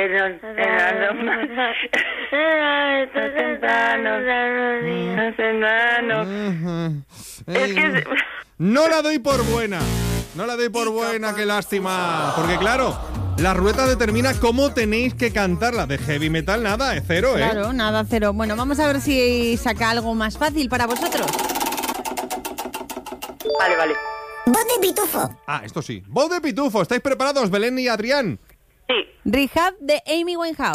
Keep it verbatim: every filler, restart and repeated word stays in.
Es que... No la doy por buena. No la doy por buena, qué lástima. Porque claro, la ruleta determina cómo tenéis que cantarla. De heavy metal nada, es cero, ¿eh? Claro, nada, cero. Bueno, vamos a ver si saca algo más fácil para vosotros. Vale, vale. Voz de pitufo. Ah, esto sí. Voz de pitufo. ¿Estáis preparados, Belén y Adrián? Sí. Rehab de Amy Winehouse.